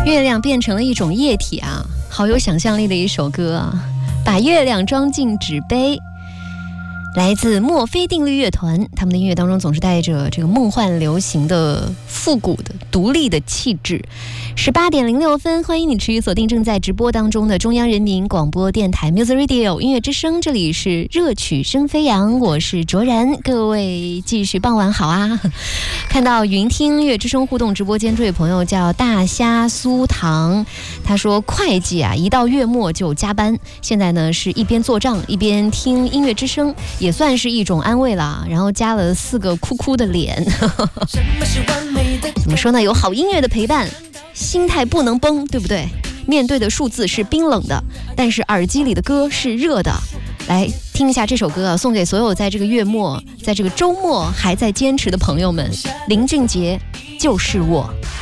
月亮变成了一种液体啊，好有想象力的一首歌啊！把月亮装进纸杯，来自墨菲定律乐团，他们的音乐当中总是带着这个梦幻流行的复古的独立的气质。18点06分，欢迎你持续锁定正在直播当中的中央人民广播电台 Music Radio 音乐之声，这里是热曲声飞扬，我是卓然，各位继续傍晚好啊！看到云听音乐之声互动直播间这位朋友叫大虾酥糖，他说会计啊，一到月末就加班，现在呢是一边做账一边听音乐之声，也算是一种安慰了。然后加了4个哭哭的脸，怎么说呢？有好音乐的陪伴，心态不能崩，对不对？面对的数字是冰冷的，但是耳机里的歌是热的。来听一下这首歌啊，送给所有在这个月末，在这个周末还在坚持的朋友们。林俊杰，就是我。